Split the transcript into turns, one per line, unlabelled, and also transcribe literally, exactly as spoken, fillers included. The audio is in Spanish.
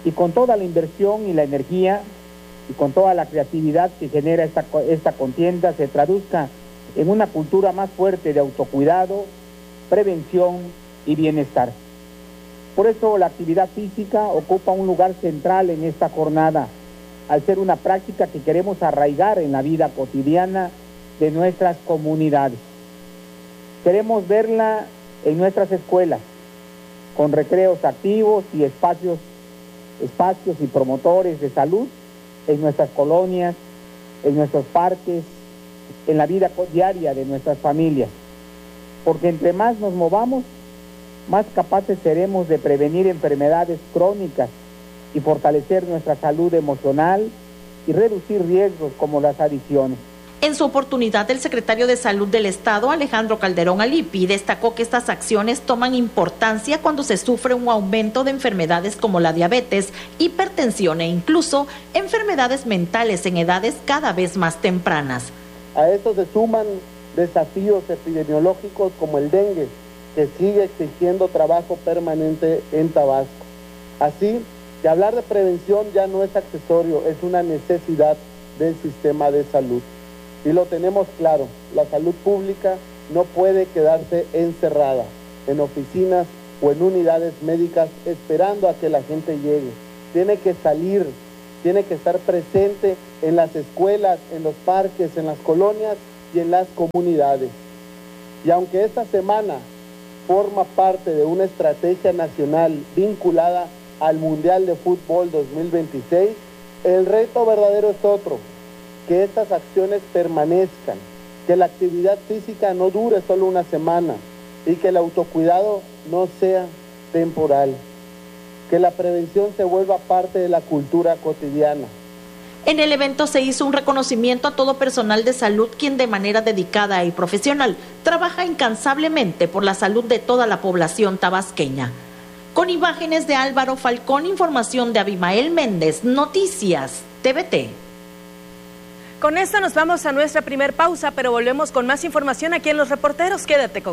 y con toda la inversión y la energía y con toda la creatividad que genera esta, esta contienda se traduzca en una cultura más fuerte de autocuidado, prevención y bienestar. Por eso la actividad física ocupa un lugar central en esta jornada, al ser una práctica que queremos arraigar en la vida cotidiana de nuestras comunidades. Queremos verla en nuestras escuelas, con recreos activos y espacios, espacios y promotores de salud en nuestras colonias, en nuestros parques, en la vida diaria de nuestras familias. Porque entre más nos movamos, más capaces seremos de prevenir enfermedades crónicas y fortalecer nuestra salud emocional y reducir riesgos como las adicciones.
En su oportunidad, el secretario de Salud del Estado, Alejandro Calderón Alipi, destacó que estas acciones toman importancia cuando se sufre un aumento de enfermedades como la diabetes, hipertensión e incluso enfermedades mentales en edades cada vez más tempranas.
A esto se suman desafíos epidemiológicos como el dengue, que sigue exigiendo trabajo permanente en Tabasco. Así que hablar de prevención ya no es accesorio, es una necesidad del sistema de salud. Y lo tenemos claro, la salud pública no puede quedarse encerrada en oficinas o en unidades médicas esperando a que la gente llegue. Tiene que salir, tiene que estar presente en las escuelas, en los parques, en las colonias y en las comunidades. Y aunque esta semana forma parte de una estrategia nacional vinculada al Mundial de Fútbol dos mil veintiséis, el reto verdadero es otro, que estas acciones permanezcan, que la actividad física no dure solo una semana y que el autocuidado no sea temporal, que la prevención se vuelva parte de la cultura cotidiana.
En el evento se hizo un reconocimiento a todo personal de salud quien de manera dedicada y profesional trabaja incansablemente por la salud de toda la población tabasqueña. Con imágenes de Álvaro Falcón, información de Abimael Méndez, Noticias T V T.
Con esto nos vamos a nuestra primer pausa, pero volvemos con más información aquí en Los Reporteros. Quédate con